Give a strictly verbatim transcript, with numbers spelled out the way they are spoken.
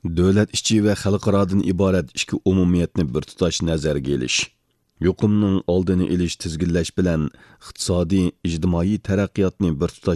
Davlat ichi va xalqarodan iborat ikki umumiyatni bir tutash nazarga elish, yuqumning oldini olish tizginlash bilan iqtisodiy, ijtimoiy taraqqiyotni bir tutash